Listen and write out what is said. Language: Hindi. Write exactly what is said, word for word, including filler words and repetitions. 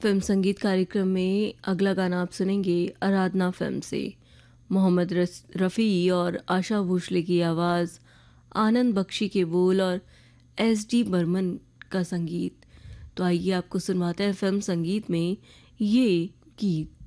फिल्म संगीत कार्यक्रम में अगला गाना आप सुनेंगे आराधना फिल्म से। मोहम्मद रस- रफ़ी और आशा भोसले की आवाज़, आनंद बख्शी के बोल और एस डी बर्मन का संगीत। तो आइए आपको सुनवाते हैं फिल्म संगीत में ये गीत।